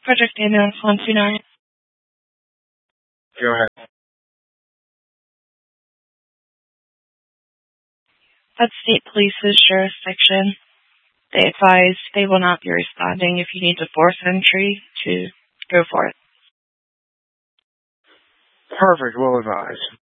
Project Ambulance 129. Go ahead. That's State Police's jurisdiction. They advise they will not be responding. If you need to force entry, to go for it. Perfect. Well advised.